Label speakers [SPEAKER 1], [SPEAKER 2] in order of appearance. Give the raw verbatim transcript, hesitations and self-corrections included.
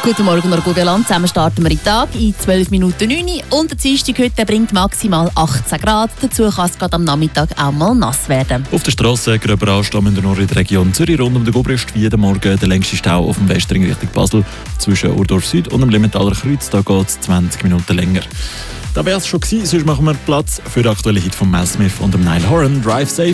[SPEAKER 1] Guten Morgen, Norgovialand. Zusammen starten wir in den Tag in zwölf Minuten neun. Und der Dienstag heute bringt maximal achtzehn Grad. Dazu kann es gerade am Nachmittag auch mal nass werden.
[SPEAKER 2] Auf der Strasse gröber Anstamm nur in der Region Zürich rund um den Gobrist wie jeden Morgen der längste Stau auf dem Westring Richtung Basel zwischen Urdorf Süd und dem Limentaler Kreuz. Da geht es zwanzig Minuten länger. Da wäre es schon gewesen, sonst machen wir Platz für den aktuellen Hit von Mel Smith und dem Niall Horan, Drive Safe.